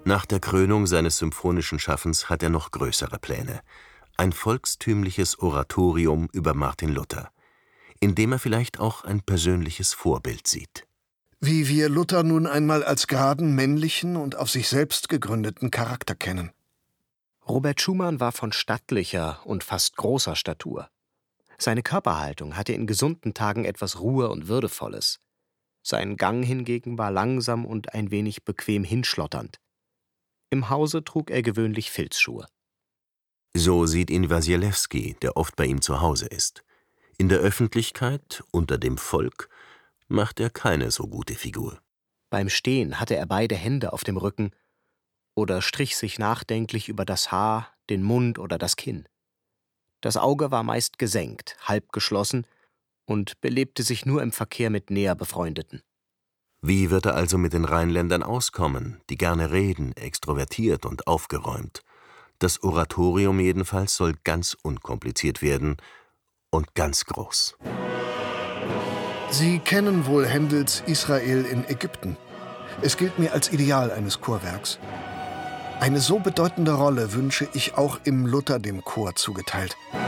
Nach der Krönung seines symphonischen Schaffens hat er noch größere Pläne. Ein volkstümliches Oratorium über Martin Luther, in dem er vielleicht auch ein persönliches Vorbild sieht. Wie wir Luther nun einmal als geraden, männlichen und auf sich selbst gegründeten Charakter kennen. Robert Schumann war von stattlicher und fast großer Statur. Seine Körperhaltung hatte in gesunden Tagen etwas Ruhe und Würdevolles. Sein Gang hingegen war langsam und ein wenig bequem hinschlotternd. Im Hause trug er gewöhnlich Filzschuhe. So sieht ihn Wasilewski, der oft bei ihm zu Hause ist. In der Öffentlichkeit, unter dem Volk, macht er keine so gute Figur. Beim Stehen hatte er beide Hände auf dem Rücken oder strich sich nachdenklich über das Haar, den Mund oder das Kinn. Das Auge war meist gesenkt, halb geschlossen und belebte sich nur im Verkehr mit näher Befreundeten. Wie wird er also mit den Rheinländern auskommen, die gerne reden, extrovertiert und aufgeräumt? Das Oratorium jedenfalls soll ganz unkompliziert werden und ganz groß. Sie kennen wohl Händels Israel in Ägypten. Es gilt mir als Ideal eines Chorwerks. Eine so bedeutende Rolle wünsche ich auch im Luther dem Chor zugeteilt.